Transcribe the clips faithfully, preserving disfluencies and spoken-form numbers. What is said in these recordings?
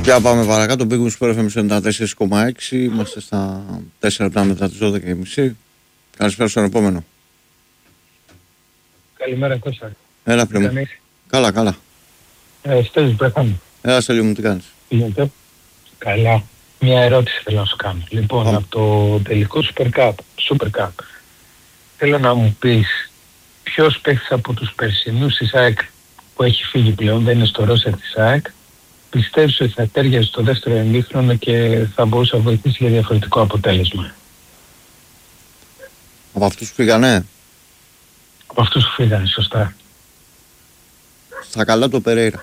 Για πάμε παρακάτω. Μπήκαμε στο εφ εμ ενενήντα τέσσερα κόμμα έξι. Είμαστε στα τέσσερα λεπτά μετά τις δώδεκα και μισή. Καλησπέρα στον επόμενο. Καλημέρα Κώστα. Έλα πριν μου. Καλά, καλά. Ε, Στέλιος Μπρέχαν. Έλα Στέλιο μου, τι κάνεις? Γίνεται. Καλά. Μια ερώτηση θέλω να σου κάνω. Λοιπόν, oh. από το τελικό Super Cup, Super Cup, θέλω να μου πεις ποιος παίκτης από τους περσινούς της ΑΕΚ που έχει φύγει πλέον, δεν είναι στο ρόστερ της ΑΕΚ, πιστεύεις ότι θα τέριαζε στο δεύτερο ημίχρονο και θα μπορούσε να βοηθήσει για διαφορετικό αποτέλεσμα? Από αυτούς που φύγανε. Από αυτούς που φύγανε, σωστά. Στα καλά το Περέιρα.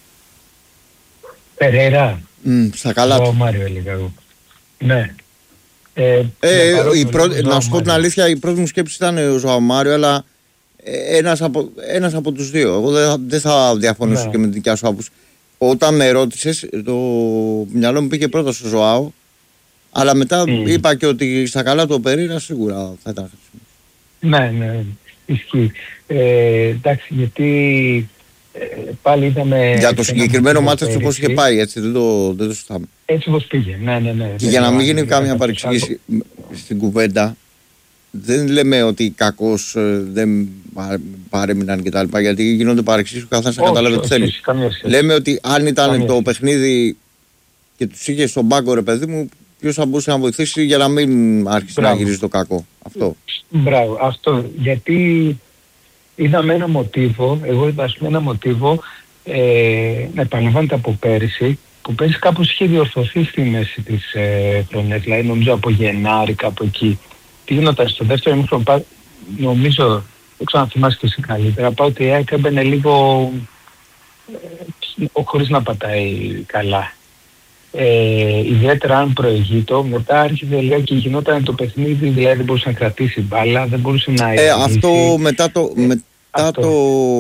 Περέιρα. Mm, στα καλά του. του. Μάριο έλεγα εγώ. Ναι. Ε, ε, η πρώτη, να σου πω την αλήθεια, η πρώτη μου σκέψη ήταν ο Ζωά Μάριο, αλλά ένας από, ένας από τους δύο. Εγώ δεν θα, δεν θα διαφωνήσω ναι. και με την δικιά σου άποψη. Όταν με ρώτησες, το μυαλό μου πήγε πρώτα στο Ζωάο, αλλά μετά mm. είπα και ότι στα καλά του ο Περέιρα σίγουρα θα ήταν χρήσιμο. Ναι, ναι, ισχύει. Ε, εντάξει, γιατί ε, πάλι είδαμε... Για το συγκεκριμένο μάτσο έτσι όπως είχε πάει, έτσι, δεν το, δεν το συζητάμε. Έτσι όπως πήγε, ναι, ναι, ναι. Και για να μην γίνει κάμια παρεξήγηση στην κουβέντα, δεν λέμε ότι κακώς δεν παρέμειναν και τα λοιπά, γιατί γίνονται παρεξήγησεις που καθένας να καταλάβει τι θέλει. Λέμε ότι αν ήταν καμία το παιχνίδι και τους είχε στον πάγκο, ρε παιδί μου, ποιος θα μπορούσε να βοηθήσει για να μην άρχισε να γυρίζει το κακό. Αυτό. Μπράβο, αυτό. Γιατί είδαμε ένα μοτίβο, εγώ είδα ας πούμε ένα μοτίβο ε, να επαναλαμβάνεται από πέρυσι, που πέρυσι κάπως είχε διορθωθεί στη μέση της ε, χρονιάς, δηλαδή νομίζω από Γενάρη κάπου εκεί. Τι γινόταν στο δεύτερο ημίχρονο, νομίζω, δεν ξέρω αν θυμάσαι και εσύ καλύτερα, πάω ότι η ΑΕΚ έμπαινε λίγο ε, χωρίς να πατάει καλά. Ε, ιδιαίτερα αν προηγείτο, μετά άρχισε λίγα και γινόταν το παιχνίδι, δηλαδή δεν μπορούσε να κρατήσει μπάλα, δεν μπορούσε να... Ε, αυτό μετά το, ε, μετά αυτό. το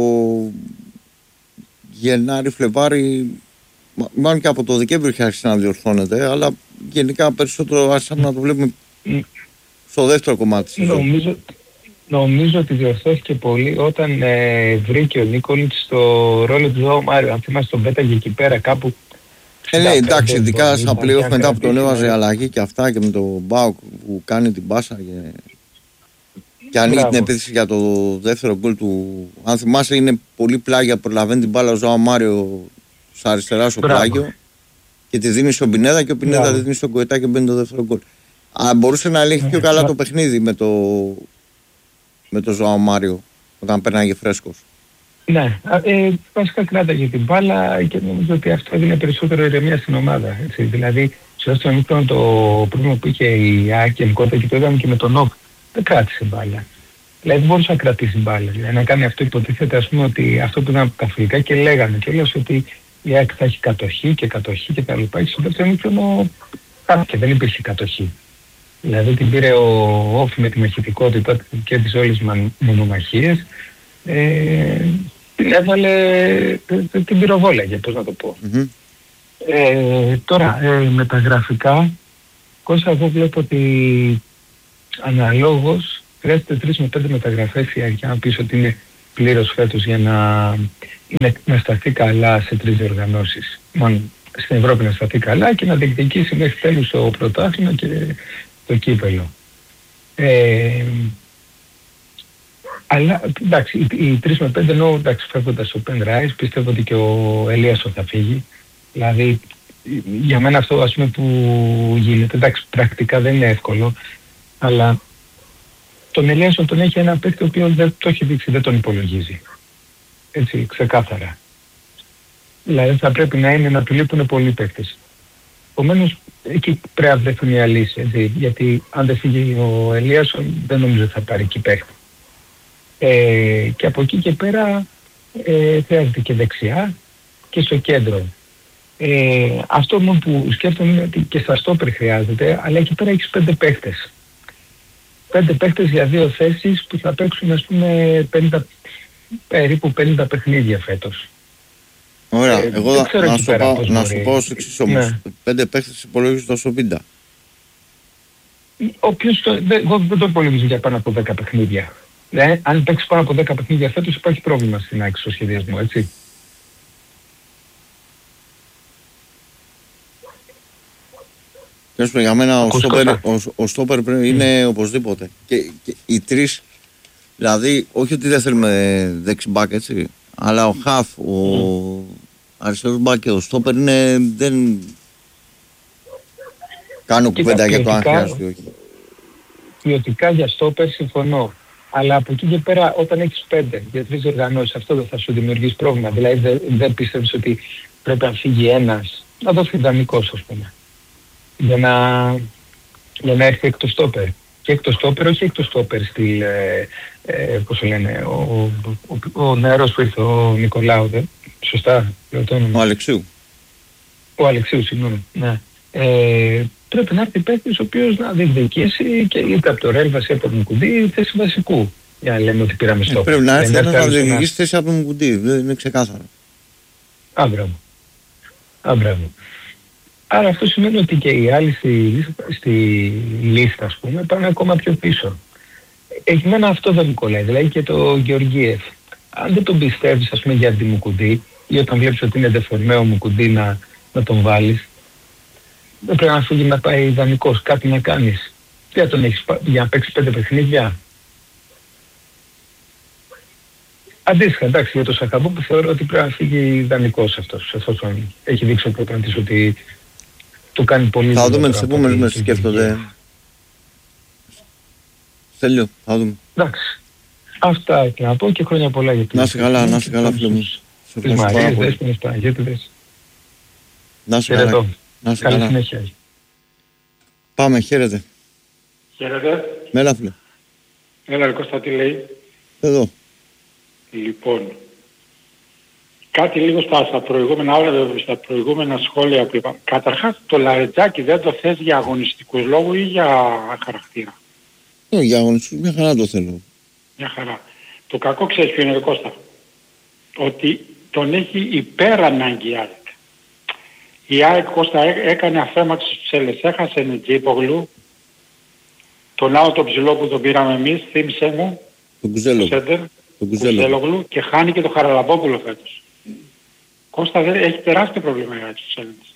Γενάρη, Φλεβάρη, μάλλον και από το Δεκέμβριο είχε άρχισε να διορθώνεται, αλλά γενικά περισσότερο άρχισαμε να το βλέπουμε στο δεύτερο κομμάτι. Νομίζω, νομίζω ότι διορθώθηκε πολύ όταν ε, βρήκε ο Νίκολιτς στο ρόλο του Ζωά Μάριο. Αν θυμάσαι τον πέταγε εκεί πέρα κάπου. Ε, ναι, εντάξει, ειδικά στα play-off μετά που τον έβαζε αλλαγή και αυτά και με τον Μπάουκ που κάνει την πάσα και, και ανοίγει την επίθεση για το δεύτερο γκολ του. Αν θυμάσαι, είναι πολύ πλάγια, προλαβαίνει την μπάλα ο Ζωά Μάριο στα αριστερά στο πλάγιο και τη δίνει στον Πινέδα και ο Πινέδα τη δίνει στον Κοετά και μπαίνει το δεύτερο γκολ. Αν μπορούσε να ελέγχει πιο καλά το παιχνίδι με το, με το Ζωά Μάριο όταν πέρναγε φρέσκος. Ναι, ε, βασικά κράταγε την μπάλα και νομίζω ότι αυτό έδινε περισσότερο ηρεμία στην ομάδα. Έτσι. Δηλαδή, στο δεύτερο ημίχρονο το πρόβλημα που είχε η ΑΕΚ γενικότερα και το είδαμε και με τον Νόκ, δεν κράτησε μπάλα. Δηλαδή, δεν μπορούσε να κρατήσει μπάλα. Δηλαδή, να κάνει αυτό, υποτίθεται, ας πούμε, ότι αυτό που ήταν από τα φιλικά και λέγανε και έλεγε ότι η ΑΕΚ θα έχει κατοχή και κατοχή και τα λοιπά. Και στο δεύτερο ημίχρονο χάθηκε, δεν υπήρχε κατοχή. Δηλαδή, την πήρε ο Όφη με τη μαχητικότητα και τις όλες μονομαχίες. Ε, την έβαλε, την πυροβόλαγε, πώς να το πω. Mm-hmm. Ε, τώρα, ε, με τα γραφικά, Κώστα, εγώ βλέπω ότι αναλόγως χρειάζεται τρεις με πέντε μεταγραφές για να πεις ότι είναι πλήρως φέτος για να, είναι, να σταθεί καλά σε τρεις διοργανώσεις. Μόνο στην Ευρώπη να σταθεί καλά και να διεκδικήσει μέχρι τέλους το πρωτάθλημα και το κύπελλο. Ε, Αλλά εντάξει, οι, οι τρεις με πέντε ενώ εντάξει φεύγοντας ο Πεν Ράις, πιστεύω ότι και ο Ελίασον θα φύγει. Δηλαδή για μένα αυτό ας πούμε που γίνεται, εντάξει πρακτικά δεν είναι εύκολο, αλλά τον Ελίασον τον έχει ένα παίκτη ο οποίος δεν το έχει δείξει, δεν τον υπολογίζει. Έτσι, ξεκάθαρα. Δηλαδή θα πρέπει να είναι να του λείπουν πολλοί παίκτες. Επομένως εκεί πρέπει να βρεθούν μια λύση, έτσι, γιατί αν δεν φύγει ο Ελίασον δεν νομίζω ότι θα πάρει εκεί παίκτη. Ε, και από εκεί και πέρα ε, χρειάζεται και δεξιά και στο κέντρο. Ε, αυτό μόνο που σκέφτομαι είναι ότι και στα στόπερ χρειάζεται, αλλά εκεί πέρα έχεις πέντε παίχτες. Πέντε παίχτες για δύο θέσεις που θα παίξουν ας πούμε πενήντα, περίπου πενήντα παιχνίδια φέτος. Ωραία, ε, εγώ να, να, σου πω, να σου πω ως εξής όμως, ναι. Πέντε παίχτες υπολογίζονται στο πενήντα. Όποιος, εγώ δεν το υπολογίζω για πάνω από δέκα παιχνίδια. Ναι, αν παίξει πάνω από δέκα παιχνίδια φέτος υπάρχει πρόβλημα στην ΑΕΚ στο σχεδιασμό, έτσι. Και για μένα ο στόπερ, ο, ο στόπερ mm. είναι οπωσδήποτε. Και, και οι τρεις, δηλαδή, όχι ότι δεν θέλουμε δεξιμπάκ, έτσι, αλλά ο χαφ, ο mm. αριστερός μπακ και ο στόπερ είναι, δεν κάνω κουβέντα για το αν χρειάζεται ή όχι. Ποιοτικά για στόπερ συμφωνώ. Αλλά από εκεί και πέρα, όταν έχεις πέντε για τρεις οργανώσεις, αυτό δεν θα σου δημιουργήσει πρόβλημα. Δηλαδή, δεν, δεν πιστεύεις ότι πρέπει να φύγει ένας, να δώσει ιδανικός, ας πούμε, για να, για να έρθει εκτός στόπερ. Και εκτός στόπερ, όχι εκτός στόπερ στη, ε, ε, πώς το λένε, ο, ο, ο, ο νεαρός που ήρθε, ο Νικολάου, δε, σωστά, λέω το όνομα. Ο Αλεξίου. Ο Αλεξίου, συγγνώμη, ναι. Ε, πρέπει να έρθει παίκτης ο οποίος να διεκδικήσει και είτε από το Ρέλβας είτε από το Μουκουντή θέση βασικού. Για να λέμε ότι πήραμε στόχο. Ε, πρέπει να έρθει ένας να διεκδικήσει θέση από το Μουκουντή. Δεν είναι ξεκάθαρο. Άμπραβο. Άμπραβο. Άρα αυτό σημαίνει ότι και οι άλλοι στη, στη λίστα, ας πούμε, πάνε ακόμα πιο πίσω. Εμένα αυτό δεν μου κολλάει. Δηλαδή και το Γεωργίεφ. Αν δεν τον πιστεύεις, ας πούμε, για τη Μουκουντή ή όταν βλέπεις ότι είναι δεφορμαίο Μουκουντή να, να τον βάλεις, δεν πρέπει να φύγει να πάει ιδανικός, κάτι να κάνεις. Τι θα τον έχεις για να παίξεις πέντε παιχνίδια. Αντίστοιχα, εντάξει, για το Σακαμπό που θεωρώ ότι πρέπει να φύγει ιδανικός αυτός. αυτός τον... Έχει δείξει ο προπονητής ότι το κάνει πολύ. Θα δούμε τις επόμενες μέρες σκέφτονται. Τέλειο, θα δούμε. Εντάξει. Αυτά και να πω και χρόνια πολλά για την. Να είσαι καλά, να είσαι καλά, φίλε μου. Τις Μαρίες, δέσποινες Παναγιώτηδες. Να είσαι καλά. Να καλή καλά. Συνέχεια. Πάμε, χαίρετε. Χαίρετε. Μέλα, φίλε. Έλα, Κώστα, τι λέει. Εδώ. Λοιπόν, κάτι λίγο στα, στα προηγούμενα ώρα, στα προηγούμενα σχόλια που είπα. Καταρχάς, το Λαρετζάκι δεν το θες για αγωνιστικούς λόγους ή για χαρακτήρα. Όχι, για αγωνιστικούς, μια χαρά το θέλω. Μια χαρά. Το κακό ξέρεις ποιο είναι, Κώστα. Ότι τον έχει υπερανάγκη η ΑΕΚ. Η ΑΕΚ, Κώστα, έκανε αφέμαξη στους Έλλες. Έχασε ένα Τζίπογλου. Τον άλλο τον ψηλό που τον πήραμε εμείς, θύμισε μου. Τον Κουζέλογλου. Τον Κουζέλογλου και χάνει και τον Χαραλαμπόπουλο φέτος. Κώστα, δεν, έχει τεράστιο πρόβλημα η ΑΕΚ στους Έλληνες.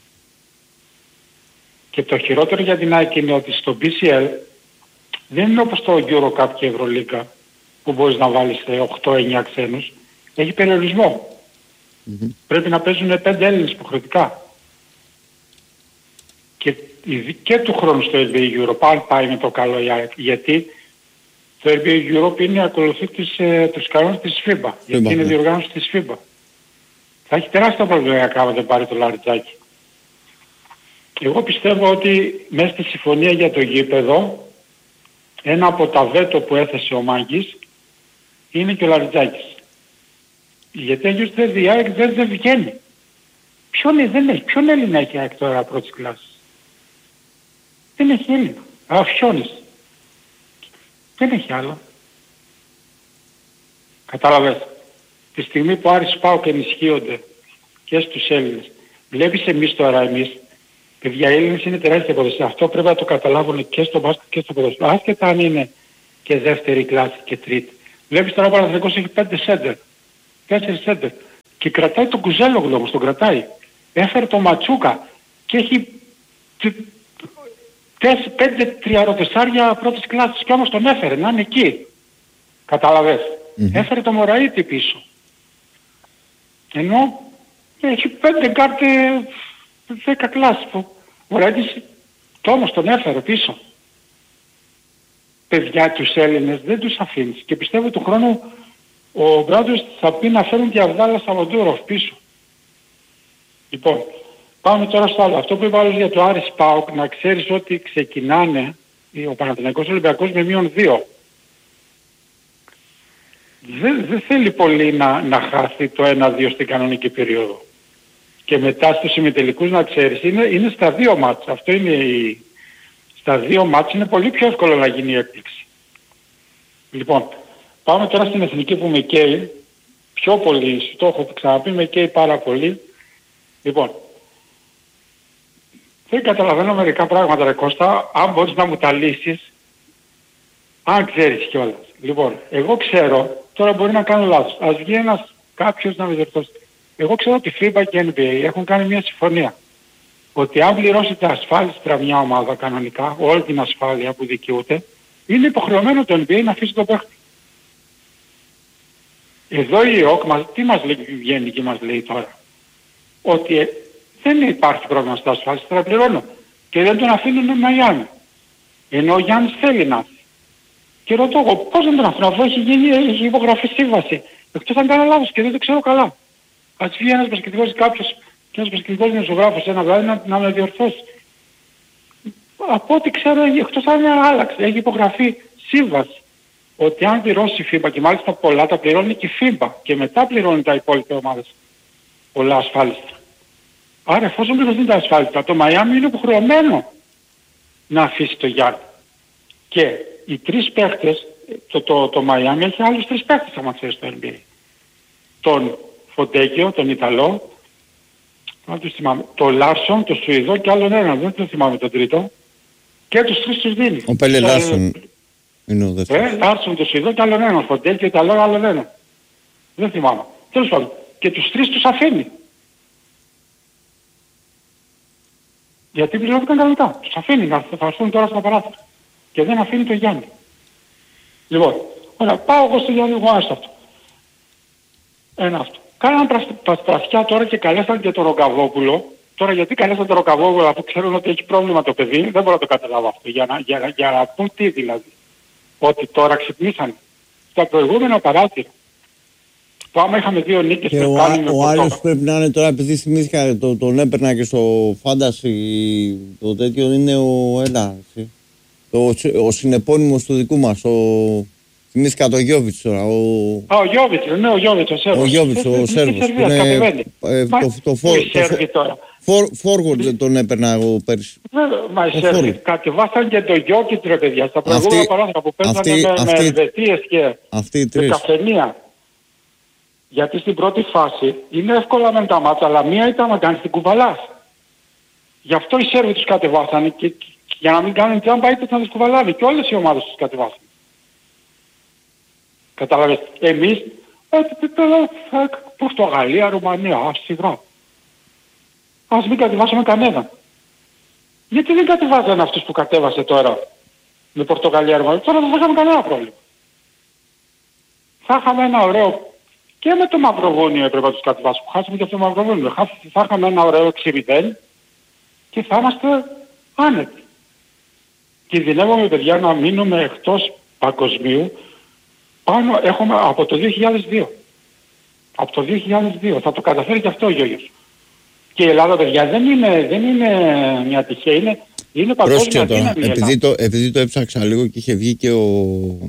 Και το χειρότερο για την ΑΕΚ είναι ότι στο μπι σι ελ δεν είναι όπως το Eurocup και Ευρωλίγκα που μπορείς να βάλεις οκτώ εννιά ξένους. Έχει περιορισμό. Mm-hmm. Πρέπει να παίζουν πέντε Έλληνες υποχρεωτικά. Και, και του χρόνου στο N B A Europe, αν πάει με το καλό, γιατί το N B A Europe είναι ακολουθεί τις, ε, τους κανόνες της φίμπα, γιατί είναι διοργάνωση της φίμπα. Θα έχει τεράστια προβλήματα άμα δεν πάρει το Λαριτζάκι. Εγώ πιστεύω ότι μέσα στη συμφωνία για το γήπεδο, ένα από τα βέτο που έθεσε ο Μάγκης είναι και ο Λαριτζάκης. Γιατί αγίως δεν, δεν, δεν βγαίνει. Ποιον, δεν έχει, ποιον Έλληνα έχει ΑΕΚ τώρα πρώτης κλάσης. Δεν έχει Έλληνα. Αφιώνεις. Δεν έχει άλλο. Κατάλαβες. Τη στιγμή που Άρης ΠΑΟΚ ενισχύονται και στους Έλληνες. Βλέπεις εμείς τώρα εμείς. Παιδιά, οι Έλληνες είναι τεράστια ποδοσφαίρα. Αυτό πρέπει να το καταλάβουν και στο μπάσκετ και στο ποδοσφαίρο. Άσχετα αν είναι και δεύτερη κλάση και τρίτη. Βλέπεις τώρα ο Παναθηναϊκός έχει πέντε σέντερ. Τέσσερις σέντερ. Και κρατάει τον Κουζέλογλου όμως, τον κρατάει. Έφερε τον Ματσούκα και έχει πέντε τριαροτεσσάρια πρώτης κλάσης και όμως τον έφερε να είναι εκεί. Κατάλαβες. Mm-hmm. Έφερε τον Μωραΐτη πίσω. Ενώ έχει πέντε κάρτες δέκα κλάσεις που ο Μωραΐτης το όμως τον έφερε πίσω. Παιδιά τους Έλληνες δεν τους αφήνεις και πιστεύω του χρόνου ο Μπράντος θα πει να φέρουν και Αβδάλα Σαββαντούροφ πίσω. Λοιπόν, πάμε τώρα στο άλλο. Αυτό που είπα άλλος για το Άρης ΠΑΟΚ, να ξέρεις ότι ξεκινάνε ο Παναθηναϊκός Ολυμπιακός με μείον δύο. Δεν, δεν θέλει πολύ να, να χάσει το ένα δύο στην κανονική περίοδο. Και μετά στους ημιτελικούς να ξέρεις είναι, είναι στα δύο μάτς. Αυτό είναι η... Στα δύο μάτς είναι πολύ πιο εύκολο να γίνει η έκπληξη. Λοιπόν, πάμε τώρα στην εθνική που με καίει. Πιο πολύ, το έχω ξαναπεί, με καίει πάρα πολύ. Λοιπόν, δεν καταλαβαίνω μερικά πράγματα, ρε Κώστα, αν μπορείς να μου τα λύσεις, αν ξέρεις κιόλας. Λοιπόν, εγώ ξέρω, τώρα μπορεί να κάνω λάθος, ας βγει ένας κάποιος να με διορθώσει. Εγώ ξέρω ότι φίμπα και N B A έχουν κάνει μια συμφωνία. ότι αν πληρώσετε ασφάλιστρα μια ομάδα κανονικά, όλη την ασφάλεια που δικαιούται, είναι υποχρεωμένο το Εν Μπι Έι να αφήσει τον παίχτη. Εδώ η ΕΟΚ τι μας λέει, βγαίνει και μας λέει τώρα? Ότι ε, δεν υπάρχει πρόβλημα στα ασφάλιστρα, πληρώνω. Και δεν τον αφήνουν Μαϊάμι. Ενώ ο Γιάννης θέλει να έρθει. Και ρωτώ εγώ, πώς δεν τον αφήνω, αφού έχει, γίνει, έχει υπογραφεί σύμβαση. Εκτός αν κάνω λάθος και δεν το ξέρω καλά. Ας βγει ένας μπασκετικός κάποιος και ένας μπασκετικός δημοσιογράφος ένα βράδυ να, να με διορθώσει. Από ό,τι ξέρω, εκτός αν άλλαξε, έχει υπογραφεί σύμβαση. Ότι αν πληρώσει η φίμπα και μάλιστα πολλά τα πληρώνει και η φίμπα και μετά πληρώνει τα υπόλοιπα ομάδες πολλά ασφάλιστρα. Άρα εφόσον πληρώνει τα ασφάλιστρα, το Μαϊάμι είναι υποχρεωμένο να αφήσει το Γιάννη. Και οι τρεις παίχτες, το, το, το Μαϊάμι έχει άλλους τρεις παίχτες άμα ξέρεις το Εν Μπι Έι. Τον Φοντέκιο, τον Ιταλό, τον Λάρσον, τον Σουηδό και άλλον έναν, δεν το θυμάμαι τον τρίτο. Και τους τρεις τους δίνει. Ο Πέλε Λάρσον είναι ο δεύτερος. Ε, Λάρσον, τον Σουηδό και άλλον έναν. Φοντέκιο, Ιταλό, άλλον έναν. Δεν θυμάμαι. Τέλος πάντων. Και τους τρεις τους αφήνει. Γιατί πληρώθηκαν κανονικά. Τους αφήνει να θα έρθουν τώρα στα παράθυρα. Και δεν αφήνει τον Γιάννη. Λοιπόν, ωραία, πάω εγώ στο Γιάννη, εγώ άστο αυτό. Ένα αυτό. Κάναν πραστραθιά τώρα και καλέσαν και τον Ρογκαβόπουλο. Τώρα γιατί καλέσαν τον Ρογκαβόπουλο αφού ξέρουν ότι έχει πρόβλημα το παιδί, δεν μπορώ να το καταλάβω αυτό. Για να, για, για να πούν τι δηλαδή. Ότι τώρα ξυπνήσαν. Στα προηγούμενα παράθυρα. Που άμα είχαμε δύο νίκες και ο, ο άλλος πρέπει να είναι τώρα, επειδή θυμήθηκα το, τον έπαιρνα και στο φάντασι το τέτοιο, είναι ο Έλα, το, ο συνεπώνυμος του δικού μας, ο, θυμήθηκα το Γιώβιτς τώρα. Ο, Α, ο Γιώβιτς, ναι, ο Γιώβιτς, ο Σέρβος. Ο Γιώβιτς, ο Σέρβος. Το forward τον έπαιρνα εγώ πέρυσι. Μα οι Σέρβοι κατεβάσαν και το Γιώκητ ρε παιδιά, στα προηγούμενα παράθυρα που παίζανε με Ελβετίες και καφενεία. Γιατί στην πρώτη φάση είναι εύκολα με τα μάτια, αλλά μία ήταν να κάνεις την κουβαλάς. Γι' αυτό οι Σέρβοι τους κατεβάσανε και, και για να μην κάνουν τζάμπα είτε να τους κουβαλάνε και όλες οι ομάδες τους κατεβάσανε. Κατάλαβες. Εμείς, Πορτογαλία, Ρουμανία, ας σιγά. Ας μην κατεβάσουμε κανέναν. Γιατί δεν κατεβάζανε αυτούς που κατέβασε τώρα με Πορτογαλία, Ρουμανία. Τώρα δεν θα είχαμε κανένα πρόβλημα. Θα είχαμε ένα ωραίο. Και με το Μαυροβούνιο έπρεπε να τους κατεβάσουμε. Χάσαμε και αυτό το Μαυροβούνιο. Θα είχαμε ένα ωραίο έξι μηδέν και θα είμαστε άνετοι. Κινδυνεύουμε παιδιά να μείνουμε εκτός παγκοσμίου πάνω έχουμε από το δύο χιλιάδες δύο. Από το δύο χιλιάδες δύο. Θα το καταφέρει και αυτό ο Γιώργος. Και η Ελλάδα παιδιά δεν είναι, δεν είναι μια τυχαία. Είναι, είναι παγκόσμια δύναμη. Επειδή το, επειδή το έψαξα λίγο και είχε βγει και ο,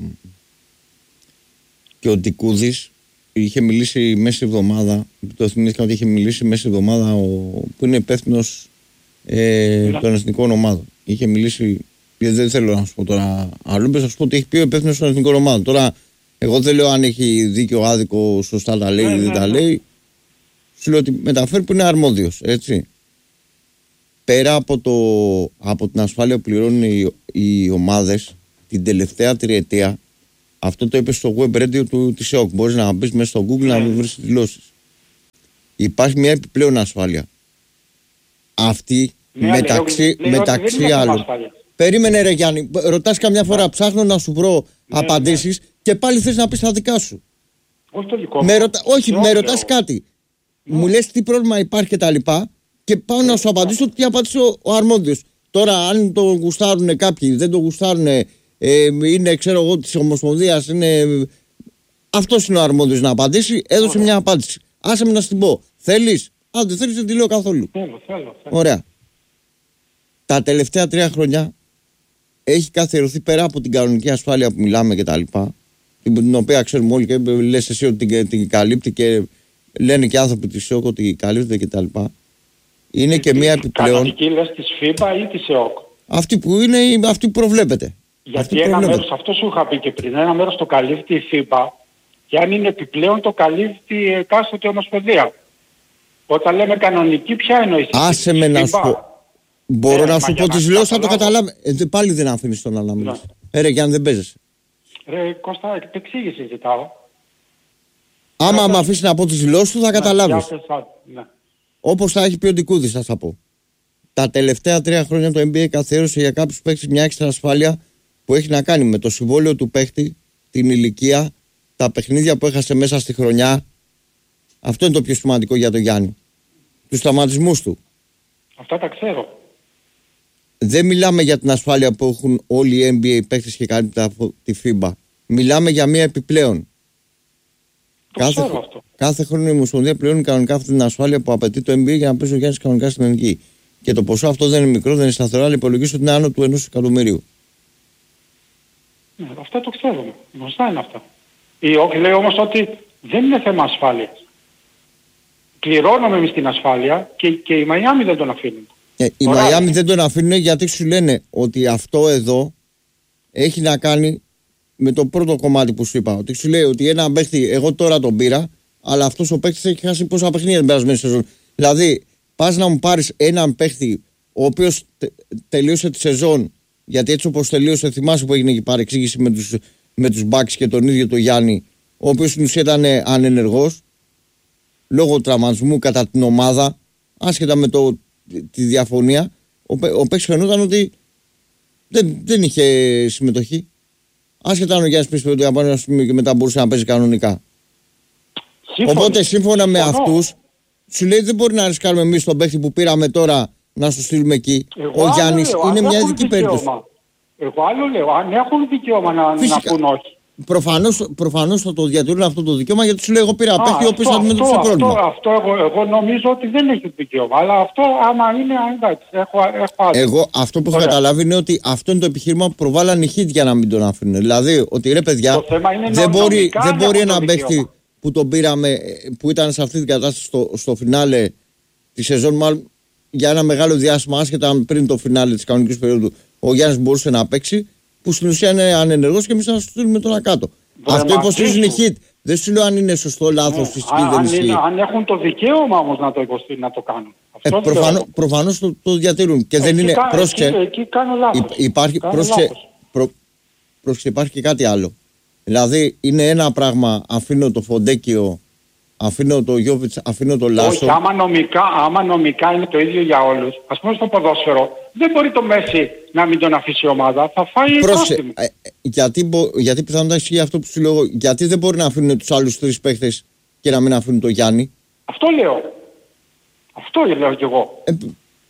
και ο Τικούδης. Είχε μιλήσει μέση εβδομάδα, το θυμήθηκα ότι είχε μιλήσει μέση εβδομάδα ο, που είναι υπεύθυνος ε, των εθνικών ομάδων. Είχε μιλήσει, γιατί δεν θέλω να σου πω τώρα αλλού, θα σου πω ότι έχει πει ο υπεύθυνος των εθνικών ομάδων. Τώρα, εγώ δεν λέω αν έχει δίκιο άδικο, σωστά τα λέει ή δεν τα λέει. Σου λέω ότι μεταφέρει που είναι αρμόδιος, έτσι. Πέρα από, το, από την ασφάλεια που πληρώνουν οι, οι ομάδες την τελευταία τριετία. Αυτό το είπε στο web radio του της ΕΟΚ. Μπορείς να μπεις μέσα στο Google να βρεις δηλώσεις. Υπάρχει μια επιπλέον ασφάλεια. Αυτή ναι, μεταξύ, λέει, μεταξύ λέει άλλων. Περίμενε ρε Γιάννη, ρωτάς καμιά φορά, ψάχνω να σου βρω ναι, απαντήσεις ναι. Και πάλι θες να πεις τα δικά σου. Όχι το δικό μου. Με ρωτα... Όχι, με ρωτάς κάτι. Ναι. Μου λες τι πρόβλημα υπάρχει και τα λοιπά και πάω ναι. να σου απαντήσω τι απαντήσω ο, ο αρμόδιος. Τώρα αν το γουστάρουν κάποιοι, δεν το γουστάρουν. Ε, είναι ξέρω εγώ της Ομοσπονδίας, είναι... αυτός είναι ο αρμόδιος να απαντήσει, έδωσε Ωραία. μια απάντηση. Άσε με να στην πω. Θέλεις? Αν δεν θέλεις δεν τη λέω καθόλου. Θέλω, θέλω, θέλω. Ωραία. Τα τελευταία τρία χρόνια έχει καθιερωθεί πέρα από την κανονική ασφάλεια που μιλάμε και τα λοιπά, την οποία ξέρουμε όλοι και λες εσύ ότι την, την καλύπτει και λένε και άνθρωποι της ΕΟΚ ότι καλύπτεται και τα λοιπά. Είναι και, και μια επιπλέον... Κανονική λες της φίμπα ή της ΕΟΚ? Αυτή που είναι, αυτή που προβλέπεται. Γιατί ένα μέρος, αυτό σου είχα πει και πριν, ένα μέρος το καλύπτει η φίμπα και αν είναι επιπλέον το καλύπτει εκάστοτε ομοσπονδία. Όταν λέμε κανονική, ποια εννοείς? Άσε με να σου πω. Μπορώ ε, να σου πω τις δηλώσεις, θα το καταλάβει. Ε, πάλι δεν αφήνεις τον να μιλήσει. Ε, ρε Γιάννη, δεν παίζεσαι. Ρε Κώστα, εξήγηση ζητάω. Άμα με αφήσεις να πω τις δηλώσεις του, θα καταλάβεις. Ναι. Όπως θα έχει πει ο Ντικούδης, θα σας πω. τα τελευταία τρία χρόνια το N B A καθιέρωσε για κάποιους παίκτες μια έξτρα ασφάλεια που έχει να κάνει με το συμβόλαιο του παίκτη, την ηλικία, τα παιχνίδια που έχασε μέσα στη χρονιά. Αυτό είναι το πιο σημαντικό για τον Γιάννη. Τους τραυματισμούς του. Αυτά τα ξέρω. Δεν μιλάμε για την ασφάλεια που έχουν όλοι οι N B A παίκτες και κάνει τη φίμπα. Μιλάμε για μία επιπλέον. Το κάθε, ξέρω αυτό. Κάθε χρόνο η Ομοσπονδία πληρώνει κανονικά αυτή την ασφάλεια που απαιτεί το N B A για να παίζει ο Γιάννης κανονικά στην Εθνική. Και το ποσό αυτό δεν είναι μικρό, δεν είναι σταθερό, αλλά υπολογίζω ότι είναι άνω του ενός εκατομμυρίου. Ναι, αυτά το ξέρουμε. Γνωστά είναι αυτά. Η ΟΚ λέει όμως ότι δεν είναι θέμα ασφάλειας. Πληρώνουμε εμείς την ασφάλεια και, και η Μαϊάμι δεν τον αφήνουν. Ε, η Μαϊάμι δεν τον αφήνουν γιατί σου λένε ότι αυτό εδώ έχει να κάνει με το πρώτο κομμάτι που σου είπα. Ότι σου λέει ότι ένα παίχτη, εγώ τώρα τον πήρα, αλλά αυτός ο παίχτης έχει χάσει πόσα παιχνίδια την περασμένη σεζόν. Δηλαδή, πας να μου πάρεις έναν παίχτη ο οποίος τε, τελείωσε τη σεζόν, γιατί έτσι όπως τελείωσε, θυμάσαι που έγινε η παρεξήγηση με τους, με τους Bucks και τον ίδιο τον Γιάννη, ο οποίος στην ουσία ήταν ανενεργός λόγω τραυματισμού κατά την ομάδα, άσχετα με το, τη διαφωνία. Ο, ο παίκτης φαινόταν ότι δεν, δεν είχε συμμετοχή. Άσχετα αν ο Γιάννης πίστευε ότι από ένα σημείο και μετά μπορούσε να παίζει κανονικά. Σύμφωνο. Οπότε σύμφωνα με αυτούς, σου λέει δεν μπορεί να ρισκάρουμε εμείς τον παίκτη που πήραμε τώρα να σου στείλουμε εκεί. Εγώ ο Γιάννης λέω, είναι μια ειδική περίπτωση. Εγώ άλλο λέω, αν έχουν δικαίωμα να, να πούν όχι. Προφανώς, προφανώς θα το διατηρούν αυτό το δικαίωμα, γιατί σου λέει εγώ πήρα παίκτη ο οποίος αντιμετώπισε πρόβλημα. Αυτό, αυτό εγώ, εγώ νομίζω ότι δεν έχει δικαίωμα. Αλλά αυτό άμα είναι, εντάξει, έχω, έχω άδεια. Εγώ αυτό που έχω καταλάβει είναι ότι αυτό είναι το επιχείρημα που προβάλλανε οι Heat για να μην τον αφήνουν. Δηλαδή ότι ρε παιδιά, δεν μπορεί, δεν μπορεί ένα παίκτη που τον πήραμε, που ήταν σε αυτή την κατάσταση στο, στο φινάλε τη σεζόν, μάλλον για ένα μεγάλο διάστημα, άσχετα πριν το φινάλε της κανονικής περίοδου, ο Γιάννης μπορούσε να παίξει, που στην ουσία είναι ανενεργός και εμείς θα σου στείλουμε τον κάτω. Αυτό υποστηρίζουν οι Heat. Δεν σου λέω αν είναι σωστό, λάθος, ναι, φυσική, δεν ισχύει. Αν έχουν το δικαίωμα όμως να το υποστηρίζουν, να το κάνουν. Ε, προφανώς, προφανώς το, το διατηρούν. Και εκεί δεν είναι. Πρόσεξε. Εκεί, εκεί κάνω λάθος. Υπάρχει, κάνω πρόσεξε, λάθος. προ, πρόσεξε, υπάρχει και κάτι άλλο. Δηλαδή είναι ένα πράγμα, αφήνω το Φοντέκιο, αφήνω το Γιόβιτς, αφήνω το Λάσο. Όχι, άμα νομικά, άμα νομικά είναι το ίδιο για όλους. Ας πούμε στο ποδόσφαιρο, δεν μπορεί το Μέση να μην τον αφήσει η ομάδα, θα φάει πρόστιμο. Ε, γιατί, γιατί πιθανότατα ισχύει αυτό που σου λέω, γιατί δεν μπορεί να αφήνουν τους άλλους τρεις παίχτες και να μην αφήνουν τον Γιάννη. Αυτό λέω. Αυτό λέω κι εγώ. Ε,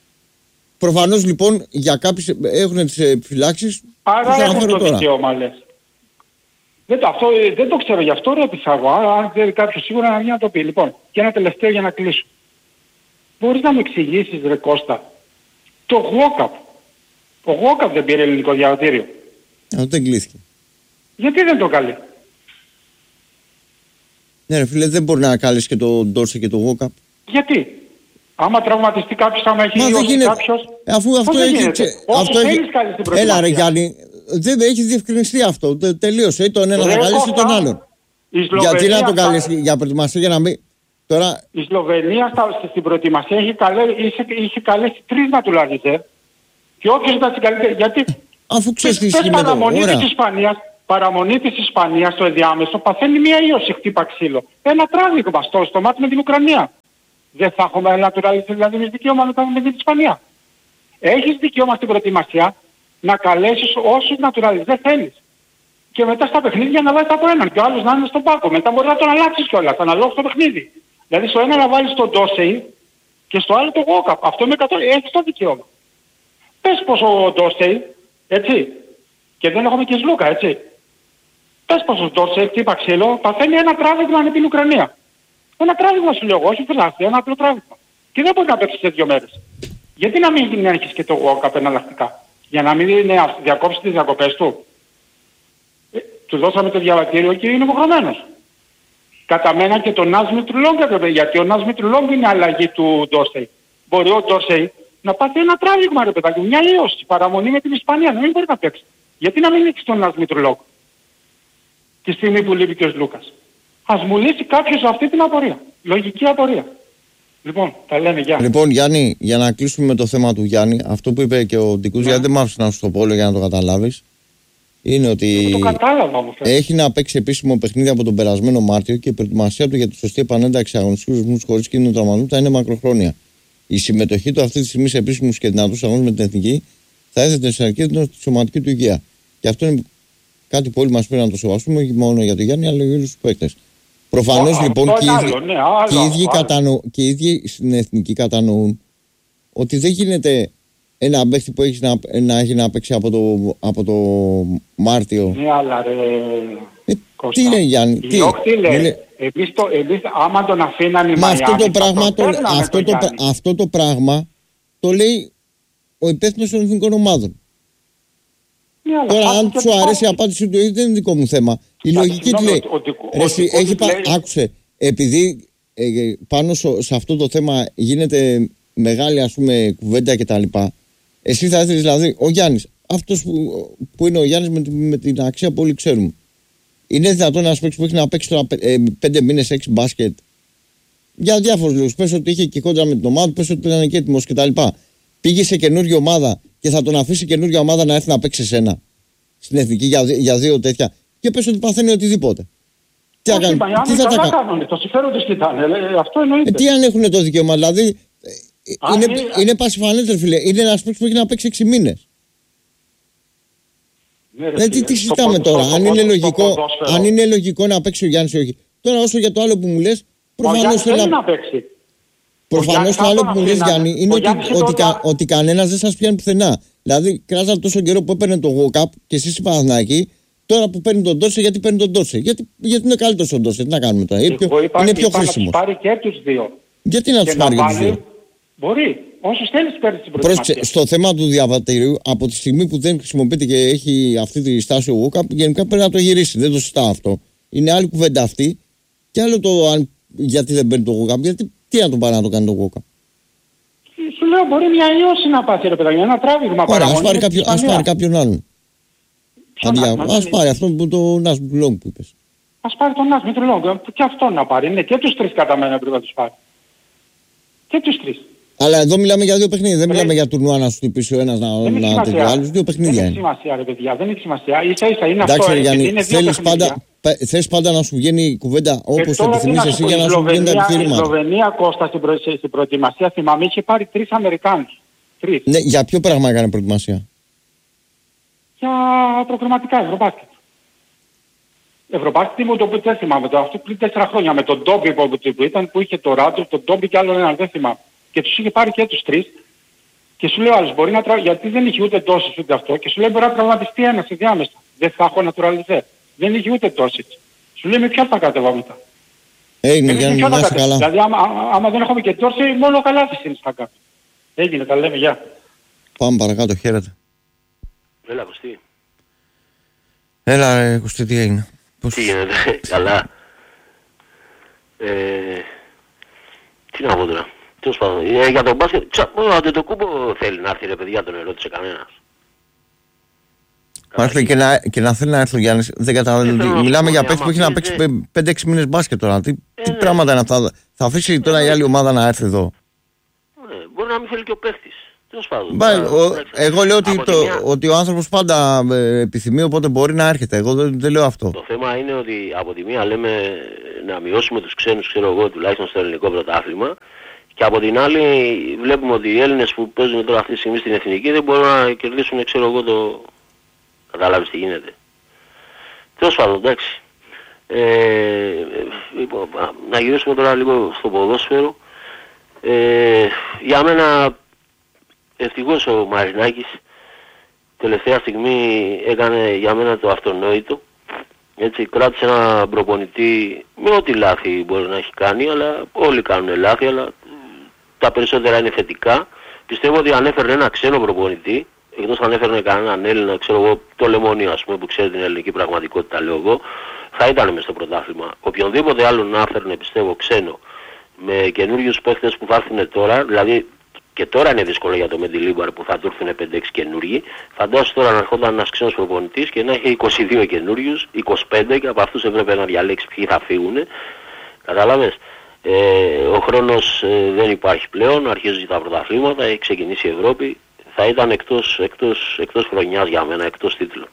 προφανώς λοιπόν για κάποιους έχουν τις επιφυλάξεις. Άρα έχουν το δικαίωμα, λες. Δεν το, αυτό, δεν το ξέρω, γι' αυτό ρε Πισάγω. Αν ξέρει κάποιος σίγουρα να βγει να το πει. Λοιπόν, και ένα τελευταίο για να κλείσω. Μπορείς να μου εξηγήσεις ρε Κώστα, το Γουόκαπ. Ο Γουόκαπ δεν πήρε ελληνικό διαβατήριο. Αυτό δεν κλείθηκε. Γιατί δεν το καλεί. Ναι ρε φίλε, δεν μπορεί να κάλεσε και το Ντόρσε και το Γουόκαπ. Γιατί. Άμα τραυματιστεί κάποιος, άμα έχει λιώσει κάποιος. Αφού αυτό έχει. Τσε... Αυτό έχει... θέλεις καλείς την προετοιμασία. Έλα ρε Γιάννη, δεν έχει διευκρινιστεί αυτό. Τελείωσε. Ή τον ένα θα καλέσει ή τον άλλον. Γιατί να τον καλέσει για προετοιμασία για να μην. Τώρα... Η Σλοβενία στα, στην προετοιμασία είχε, καλέ, είχε, είχε καλέσει τρεις naturalizer. Και όποιος ήταν στην καλύτερη. Γιατί. Αφού ξέρεις τι ισχύει με το Ισπανίας, παραμονή της Ισπανίας στο ενδιάμεσο παθαίνει μια ίωση, χτύπα ξύλο. Ένα τράβηγμα στο, στο μάτι με την Ουκρανία. Δεν θα έχουμε naturalizer, δηλαδή με δικαίωμα να κάνουμε με την Ισπανία. Έχεις δικαίωμα στην προετοιμασία να καλέσεις όσους naturalizer θέλεις. Και μετά στα παιχνίδια να βάζεις από έναν και ο άλλος να είναι στον πάγκο. Μετά μπορεί να τον αλλάξεις κιόλας, αναλόγως στο παιχνίδι. Δηλαδή στο ένα να βάλεις τον Ντόσεϊ και στο άλλο το Γουόκαπ. Αυτό με κατώ... έχεις το δικαίωμα. Πες πως ο Ντόσεϊ, έτσι, και δεν έχουμε και Σλούκα, έτσι. Πες πως ο Ντόσεϊ, χτύπα ξύλο, παθαίνει ένα τράβηγμα με την Ουκρανία. Ένα τράβηγμα σου λέω εγώ, όχι φιλάθλια, ένα απλό τράβηγμα. Και δεν μπορεί να παίξει σε δύο μέρες. Γιατί να μην έχεις και το Γουόκαπ εναλλακτικά. Για να μην είναι, διακόψει τις διακοπές του. Ε, του δώσαμε το διαβατήριο και είναι υποχρεωμένος. Κατά μένα και τον Νάσμι Τρουλόγκ έπρεπε, γιατί ο Νάσμι Τρουλόγκ είναι αλλαγή του Ντόρσεϊ. Μπορεί ο Ντόρσεϊ να πάθει ένα τράβηγμα ρε παιδάκι, μια ίωση, παραμονή με την Ισπανία, να μην μπορεί να παίξει. Γιατί να μην έχεις τον Νάσμι Τρουλόγκ τη στιγμή που λείπει και ο Λούκας. Ας μου λύσει κάποιος αυτή την απορία. Λογική απορία. Λοιπόν, τα λέμε, γεια. Λοιπόν, Γιάννη, για να κλείσουμε με το θέμα του Γιάννη, αυτό που είπε και ο Ντικούς, ναι. Γιατί δεν μ' άφησε να σου το πω για να το καταλάβεις, είναι ότι το κατάλαβα, όμως, έχει να παίξει επίσημο παιχνίδι από τον περασμένο Μάρτιο και η προετοιμασία του για τη σωστή επανένταξη αγωνιστικούς ρυθμούς χωρίς κίνδυνο τραυματισμού θα είναι μακροχρόνια. η συμμετοχή του αυτή τη στιγμή σε επίσημους και δυνατούς αγώνες με την εθνική θα έθετε σε κίνδυνο τη σωματική του υγεία. Και αυτό είναι κάτι που όλοι μας πρέπει να το σεβαστούμε, όχι μόνο για τον Γιάννη, αλλά για όλους τους παίκτες. Προφανώς λοιπόν και, άλλο, ναι, άλλο, και, οι ίδιοι κατανο, και οι ίδιοι στην εθνική κατανοούν ότι δεν γίνεται ένα παίκτη που έχει να, να έχει να παίξει από το, από το Μάρτιο. Ναι, αλλά ρε, ε, τι λέει Γιάννη, τι λέει. Εμείς, το, εμείς άμα τον αφήναν οι Μαϊάμι, αυτό, το πράγμα, το, αυτό, το, αυτό το πράγμα το λέει ο υπεύθυνος των εθνικών ομάδων. Ναι, τώρα αν σου αρέσει η απάντηση του δεν είναι δικό μου θέμα. Η λογική τι λέει. Έχει πα... Άκουσε, επειδή ε, πάνω σε, σε αυτό το θέμα γίνεται μεγάλη ας πούμε κουβέντα κτλ. Εσύ θα ήθελες δηλαδή ο Γιάννης, αυτός που, που είναι ο Γιάννης με, με την αξία που όλοι ξέρουμε. Είναι δυνατόν ένας παίκτης που έχει να παίξει τώρα ε, πέντε μήνες, έξι μπάσκετ για διάφορους λόγους. Πες ότι είχε και κόντρα με την ομάδα, πες ότι ήταν και έτοιμος κτλ. Πήγε σε καινούργια ομάδα και θα τον αφήσει καινούργια ομάδα να έρθει να παίξει σένα στην εθνική για, για δύο τέτοια. Και πες ότι παθαίνει οτιδήποτε. Τι, όχι, τι, τι θα τα κάνουν, το συμφέρον τους κοιτάνε, αυτό εννοείται. Ε, τι αν έχουν το δικαίωμα, δηλαδή. Α, είναι, είναι, είναι πασιφανέτερ, φίλε. Είναι ένας παίκτης που έχει να παίξει έξι μήνες. Ναι, ρε, τι, τι συζητάμε το, τώρα, το, αν, το, είναι το, λογικό, το αν είναι λογικό να παίξει ο Γιάννης ή όχι. Τώρα όσο για το άλλο που μου λες, προφανώς θέλει να... να παίξει. Προφανώς το άλλο που μου λες Γιάννη είναι ότι, ότι, κα, ότι κανένας δεν σας πιάνει πουθενά. Δηλαδή κράζατε τόσο καιρό που έπαιρνε το World Cup και εσείς οι Παναθηναϊκοί, τώρα που παίρνει τον Ντόρσε, γιατί παίρνει τον Ντόρσε. Γιατί, γιατί είναι καλύτερος ο Ντόρσε, τι να κάνουμε τώρα. Είναι πιο, είναι πιο χρήσιμος. Να τους πάρει και τους δύο. Γιατί να τους πάρει και τους δύο. Μπορεί. Όσους θέλεις παίρνει την προετοιμασία. Στο θέμα του διαβατηρίου, από τη στιγμή που δεν χρησιμοποιείται και έχει αυτή τη στάση ο World Cup, γενικά πρέπει να το γυρίσει. Δεν το συζητάω αυτό. Είναι άλλη κουβέντα αυτή. Και άλλο το αν, γιατί δεν παίρνει το World Cup. Γιατί τι να τον πάρει να το κάνει το World Cup. Σου λέω μπορεί μια ιώση να πάθει ρε παιδάκι, ένα τράβηγμα. Ωραία, ας πάρει, κάποιο, ας πάρει κάποιον άλλον. Αντιά, ας πάρει αυτόν που το Νάσμι του Λόγκ που είπες. Ας πάρει τον Νάσμι του Λόγκ, και αυτόν να πάρει. Είναι και τους τρεις κατά μένα πρέπει να τους πάρει. Και τους τρεις. Αλλά εδώ μιλάμε για δύο παιχνίδια, δεν μιλάμε για τουρνουά να σου χτυπήσει ο ένας να τέτοιο άλλος. Δύο παιχνίδια είναι. Δεν έχει σημασία ρε παιδιά, δεν έχει σημασία. Ίσα ίσα είναι αυτό. Εντάξει Γιάννη, θες πάντα να σου βγαίνει η κουβέντα όπως επιθυμείς εσύ για να σου βγαίνει τα επιχειρήματα. Η Σλοβενία Κώστα στην προετοιμασία θυμάμαι είχε πάρει τρεις Αμερικάνους. Τρεις. Ναι, για ποιο πράγμα έκανε προετοιμασία? Για προγραμματικά Ευρωμπάσκετ. Ευρωμπάσκετ μου το που δεν θυμάμαι το αυτό πριν τέσσερα χρόνια με τον Ντόμπι που ήταν που είχε το Ράντο, τον Ντόμπι και άλλο έναν δεν θυμάμαι. Και τους είχε πάρει και τους τρεις και σου λέει ο άλλος μπορεί να τρα... γιατί δεν είχε ούτε τόσες ούτε αυτό και σου λέει μπορεί να τραυματιστεί ένας ενδιάμεσα. Δεν θα έχω naturalize. Δεν είχε ούτε τόσες. Σου λέει με ποια θα κατεβά μετά. Έγινε για να είσαι καλά. Δηλαδή άμα, άμα δεν έχουμε και τόση μόνο καλά τις είναι στα κάτω. Έγινε, τα λέμε, γεια. Πάμε παρακάτω, χαίρετε. Έλα, Κωστή. Έλα, ρε, Κωστή, τι έγινε. Πώς... Τι γίνεται, καλά. Ε, τι να πω τώρα. Τέλος πάντων, ε, για τον μπάσκετ, ο Αντετοκούμπο θέλει να έρθει ρε παιδιά, τον ερώτησε κανένας. Μάλιστα και να, και να θέλει να έρθει ο Γιάννης, δεν καταλαβαίνω. Μιλάμε για παίκτη που έχει να παίξει πέντε έξι μήνες μπάσκετ τώρα. Τι, ε, τι ναι. πράγματα είναι αυτά. Θα αφήσει τώρα ε, η άλλη ομάδα να έρθει εδώ. Ναι, μπορεί να μην θέλει και ο παίκτης. Τέλος πάντων. Μπα, ο, εγώ λέω ότι, το, μια... ότι ο άνθρωπος πάντα ε, επιθυμεί, οπότε μπορεί να έρχεται. Εγώ δεν, δεν λέω αυτό. Το θέμα είναι ότι από τη μία λέμε να μειώσουμε τους ξένους, ξέρω εγώ, τουλάχιστον στο ελληνικό πρωτάθλημα. Και από την άλλη βλέπουμε ότι οι Έλληνες που παίζουν τώρα αυτή τη στιγμή στην εθνική δεν μπορούν να κερδίσουν, ξέρω εγώ, το... Κατάλαβες τι γίνεται. Τέλος πάντων, εντάξει. Ε, λοιπόν, να γυρίσουμε τώρα λίγο στο ποδόσφαιρο. Ε, για μένα, ευτυχώς ο Μαρινάκης τελευταία στιγμή έκανε για μένα το αυτονόητο. Έτσι, κράτησε ένα προπονητή με ό,τι λάθη μπορεί να έχει κάνει, αλλά όλοι κάνουν λάθη, αλλά τα περισσότερα είναι θετικά. Πιστεύω ότι αν έφερνε ένα ξένο προπονητή, εκτός αν έφερνε κανέναν Έλληνα, ξέρω εγώ, το Λεμονίο ας πούμε που ξέρει την ελληνική πραγματικότητα λέω εγώ, θα ήταν μες στο πρωτάθλημα. Οποιονδήποτε άλλο να έφερνε πιστεύω ξένο, με καινούριους παίχτες που θα έρθουν τώρα, δηλαδή και τώρα είναι δύσκολο για το Μεντιλίμπαρ που θα του έρθουν πέντε έξι καινούργοι, φαντάσου τώρα να ερχόταν ένας ξένος προπονητής και να έχει είκοσι δύο καινούριους, είκοσι πέντε και από αυτούς έπρεπε να διαλέξει ποιοι θα φύγουν. Κατάλαβες. Ε, ο χρόνος ε, δεν υπάρχει πλέον, αρχίζουν τα πρωταθλήματα, έχει ξεκινήσει η Ευρώπη. Θα ήταν εκτός, εκτός, εκτός χρονιάς για μένα, εκτός τίτλων.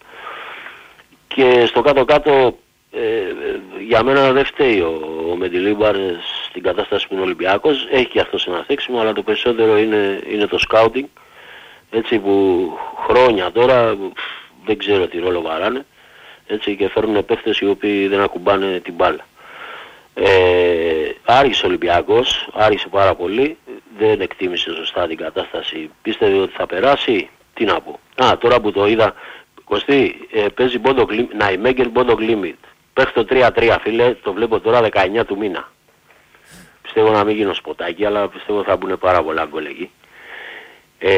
Και στο κάτω-κάτω, ε, για μένα δεν φταίει ο, ο Μεντιλίμπαρ στην κατάσταση που είναι ο Ολυμπιακός. Έχει και αυτός ένα θέξιμο, αλλά το περισσότερο είναι, είναι το scouting. Έτσι που χρόνια τώρα δεν ξέρω τι ρόλο βαράνε. Έτσι και φέρνουν παίχτες οι οποίοι δεν ακουμπάνε την μπάλα. Ε, άργησε ο Ολυμπιακός, άργησε πάρα πολύ. Δεν εκτίμησε σωστά την κατάσταση. Πίστευε ότι θα περάσει. Τι να πω. Α, τώρα που το είδα, Κωστή, ε, παίζει Bodog Limit, Ναϊμέγκερ Bodog Limit. Παίχνει το τρία τρία φίλε, το βλέπω τώρα δεκαεννιά του μήνα. Πιστεύω να μην γίνω σποτάκι, αλλά πιστεύω θα μπουν πάρα πολλά γκολ εκεί. Ε,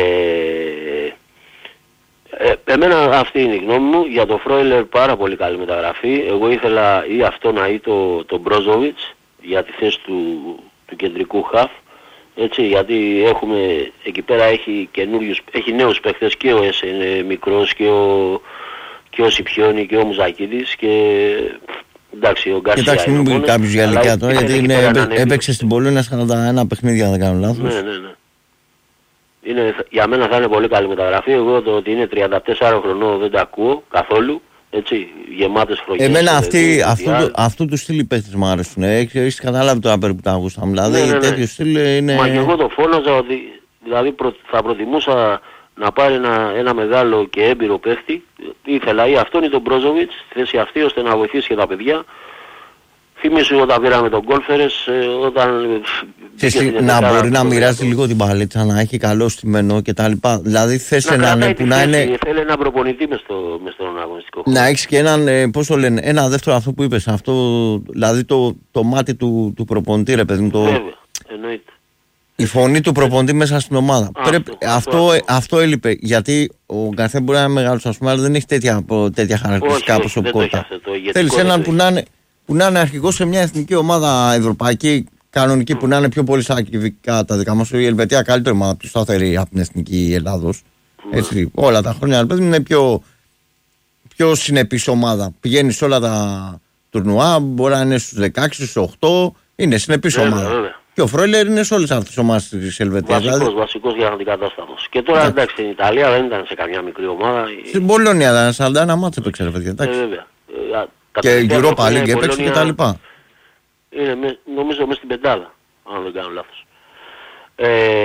ε, εμένα αυτή είναι η γνώμη μου. Για το Φρόιλερ πάρα πολύ καλή μεταγραφή. Εγώ ήθελα ή αυτό να ή το, το Μπρόζοβιτς για τη θέση του, του κεντρικού χαφ. Έτσι, γιατί έχουμε, εκεί πέρα έχει καινούριους, έχει νέους παίκτες και ο Έσε είναι μικρός και ο, και ο Σιπιώνη και ο Μουζακίδης και εντάξει ο Γκαρσία. Κοιτάξτε μην πει κάποιος για ηλικία τώρα γιατί είναι, έπαι, έπαιξε στην Πολώνια σαράντα ένα παιχνίδια αν δεν κάνω λάθος. Ναι, ναι, ναι. Είναι, για μένα θα είναι πολύ καλή μεταγραφή. Εγώ το ότι είναι τριάντα τέσσερα χρονών δεν τα ακούω καθόλου. Έτσι, γεμάτες χρονιές. Εμένα αυτοί, αυτού, του, αυτού του στυλ οι παίχτες μου αρέσουν. Έχεις καταλάβει τώρα περίπου τα αγούσαμε. Δηλαδή ναι, ναι, ναι. τέτοιο στυλ είναι... Μα και εγώ το φώναζα ότι δηλαδή προ, θα προτιμούσα να πάρει ένα, ένα μεγάλο και έμπειρο παίχτη. Ήθελα ή αυτόν ή τον Μπρόζοβιτς στη θέση αυτή ώστε να βοηθήσει και τα παιδιά. Θυμήσου όταν πήραμε τον Κόλφερες, όταν... Εσύ, να μπορεί να μοιράζει λίγο την παλίτσα, να έχει καλό στημένο κτλ. Δηλαδή θες έναν που να είναι... Θέλει έναν προπονητή μες, στο, μες στον αγωνιστικό χώρο. Να έχεις και έναν, πώς το λένε, ένα δεύτερο αυτό που είπες, αυτό, δηλαδή το, το μάτι του, του προπονητή ρε παιδί μου. Το... Βέβαια, εννοείται. Η φωνή του προπονητή μέσα στην ομάδα. Αυτό, Πρέπει, αυτό, αυτό, αυτό, αυτό έλειπε. Γιατί ο Γκαρσία μπορεί να είναι μεγάλος, ας πούμε, αλλά δεν έχει τέτοια, τέτοια χαρακτηριστικά όπως ο Κότα. Θέλεις έναν που να είναι... που να είναι αρχηγός σε μια εθνική ομάδα ευρωπαϊκή, κανονική, που να είναι πιο πολύ σακριβικά τα δικά μας. Η Ελβετία καλύτερη ομάδα, πιο σταθερή από την εθνική Ελλάδος. Έτσι, όλα τα χρόνια είναι πιο, πιο συνεπής ομάδα. Πηγαίνει σε όλα τα τουρνουά, μπορεί να είναι στους δεκαέξι, στους οκτώ, είναι συνεπής ομάδα. Βέβαια. Και ο Φρόιλερ είναι σε όλες αυτές τις ομάδες της Ελβετίας. Βασικός, δηλαδή... βασικός για αντικατάστατος. Και τώρα εντάξει στην Ιταλία δεν ήταν σε καμιά μικρή ομάδα. Στην Πολώνια ήταν σαράντα ένα μάτς έπαιξε ρε παιδιά. Ε, βέβαια. Και Europa League έπαιξε και τα λοιπά. Είναι με, νομίζω μέσα στην πεντάδα, αν δεν κάνω λάθος. Ε,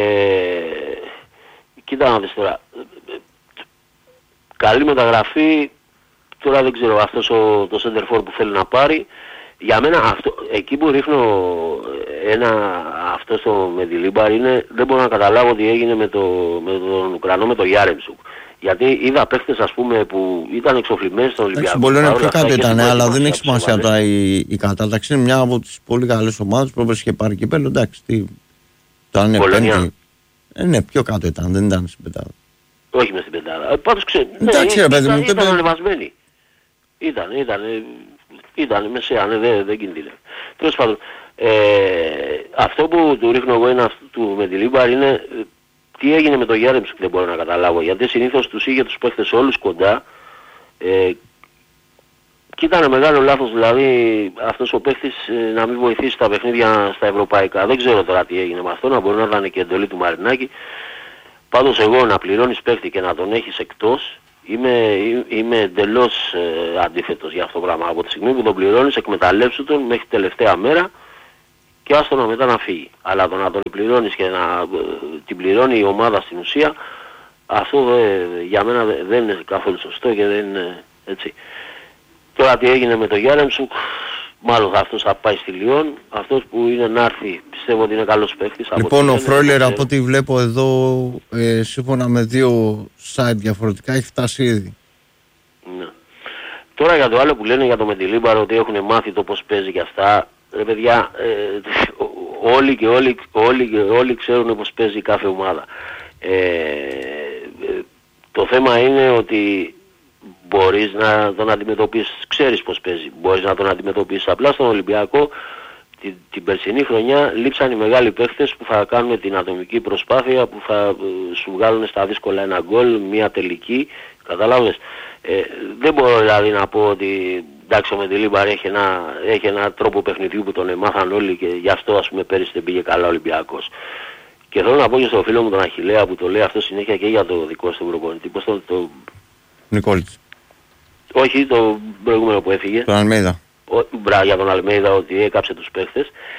κοίτα να δεις τώρα. Καλή μεταγραφή, τώρα δεν ξέρω αυτός ο, το center for που θέλει να πάρει. Για μένα αυτό, εκεί που ρίχνω ένα, αυτό στο Μεντιλίμπαρ είναι, δεν μπορώ να καταλάβω τι έγινε με, το, με τον Ουκρανό, με τον Γιάρεμτσουκ. Γιατί είδα παίχτες ας πούμε που ήταν εξοφλημένοι στον Ολυμπιακό. Μπορεί να είναι πιο κάτω ήταν, αλλά δεν έχει σημασία τώρα η, η κατάταξη. Είναι μια από τις πολύ καλές ομάδες που είχε πάρει κυπέλλο. Εντάξει, τι. Ήταν πέντε. Ε, ναι, πιο κάτω ήταν, δεν ήταν στην πεντάδα. Όχι μες στην πεντάδα. Ε, πάντως ξέρω. Εντάξει, ρε παιδί μου, ήταν, ήταν ανεβασμένοι. Ήταν, ήταν, ήταν μεσαία, ναι, δεν, δεν κινδύνευε. Τέλος πάντων, ε, αυτό που του ρίχνω εγώ είναι του Μεντιλίμπαρ είναι. Τι έγινε με τον Γιάρεμτσουκ δεν μπορώ να καταλάβω, γιατί συνήθως τους είχε τους παίχτες όλους κοντά ε, και ήταν μεγάλο λάθος δηλαδή αυτός ο παίχτης ε, να μην βοηθήσει τα παιχνίδια στα ευρωπαϊκά. Δεν ξέρω τώρα τι έγινε με αυτό, να μπορεί να ήταν και εντολή του Μαρινάκη. Πάντως εγώ να πληρώνεις παίχτη και να τον έχεις εκτός είμαι, είμαι εντελώς ε, αντίθετος για αυτό το πράγμα. Από τη στιγμή που τον πληρώνεις εκμεταλλεύσου τον μέχρι τελευταία μέρα και άστο να μετά να φύγει. Αλλά το να τον πληρώνεις και να την πληρώνει η ομάδα στην ουσία, αυτό δε, για μένα δεν είναι καθόλου σωστό και δεν είναι έτσι. Τώρα τι έγινε με τον Γιάρεμτσουκ, μάλλον αυτός θα πάει στη Λιόν, αυτός που είναι να έρθει, πιστεύω ότι είναι καλός παίκτης. Λοιπόν, ο Φρόιλερ από ό,τι βλέπω εδώ, ε, σύμφωνα με δύο site διαφορετικά, έχει φτάσει ήδη. Ναι. Τώρα για το άλλο που λένε για το Μεντιλίμπαρο ότι έχουν μάθει το πώς παίζει και αυτά, ρε παιδιά, ε, όλοι και όλοι, όλοι και όλοι ξέρουν πως παίζει κάθε ομάδα. Ε, ε, το θέμα είναι ότι μπορείς να τον αντιμετωπίσεις, ξέρεις πως παίζει, μπορείς να τον αντιμετωπίσεις. Απλά στον Ολυμπιακό την, την περσινή χρονιά λείψαν οι μεγάλοι παίχτες που θα κάνουν την ατομική προσπάθεια, που θα ε, σου βγάλουν στα δύσκολα ένα γκολ, μια τελική, καταλάβες. Ε, δεν μπορώ δηλαδή να πω ότι εντάξει ο Μεντιλίμπαρ έχει ένα, έχει ένα τρόπο παιχνιδιού που τον εμάθαν όλοι και γι' αυτό ας πούμε πέρυσι δεν πήγε καλά ο Ολυμπιακός. Και θέλω να πω και στο φίλο μου τον Αχιλλέα που το λέει αυτό συνέχεια και για το δικό του προπονητή. Πώς το... το... Νικόλης. Όχι το προηγούμενο που έφυγε. Τον Αλμέιδα. Μπρά, για τον Αλμέιδα ότι έκαψε τους παίχτες.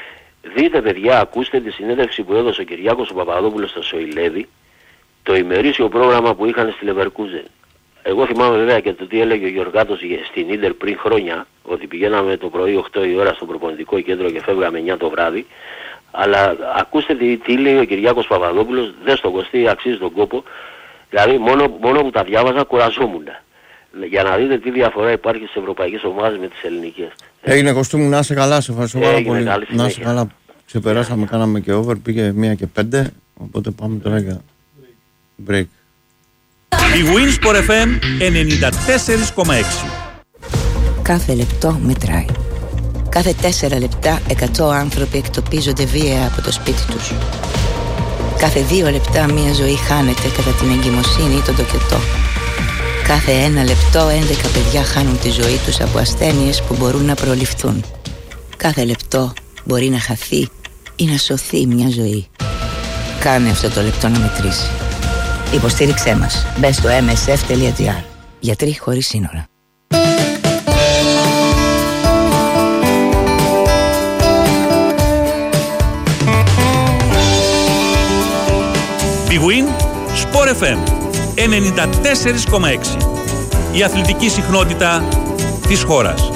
Δείτε παιδιά, ακούστε τη συνέντευξη που έδωσε ο Κυριάκος ο Παπαδόπουλος στο Σοηλέδη, το ημερήσιο πρόγραμμα που είχαν στη Leverkusen. Εγώ θυμάμαι βέβαια και το τι έλεγε ο Γιωργάτος στην Ίντερ πριν χρόνια, ότι πηγαίναμε το πρωί οκτώ η ώρα στο προπονητικό κέντρο και φεύγαμε εννιά το βράδυ. Αλλά ακούστε τι, τι λέει ο Κυριάκος Παπαδόπουλος, δες τον Κωστή, αξίζει τον κόπο. Δηλαδή μόνο, μόνο που τα διάβαζα κουραζόμουν. Για να δείτε τι διαφορά υπάρχει στις ευρωπαϊκές ομάδες με τις ελληνικές. Έγινε Κωστή μου, να είσαι καλά, σε ευχαριστώ πάρα πολύ. Να είσαι καλά. Ξεπεράσαμε, κάναμε και over, πήγε μία και πέντε, οπότε πάμε τώρα για break. Η Winsport εφ εμ ενενήντα τέσσερα κόμμα έξι. Κάθε λεπτό μετράει. Κάθε τέσσερα λεπτά εκατό άνθρωποι εκτοπίζονται βία από το σπίτι τους. Κάθε δύο λεπτά μία ζωή χάνεται κατά την εγκυμοσύνη ή τον τοκετό. Κάθε ένα λεπτό έντεκα παιδιά χάνουν τη ζωή τους από ασθένειες που μπορούν να προληφθούν. Κάθε λεπτό μπορεί να χαθεί ή να σωθεί μια ζωή. Κάνε αυτό το λεπτό να μετρήσει. Υποστήριξέ μας. Μπες στο εμ ες εφ τελεία τζι άρ. Γιατροί χωρίς σύνορα. Big Win Sport εφ εμ ενενήντα τέσσερα κόμμα έξι. Η αθλητική συχνότητα της χώρας.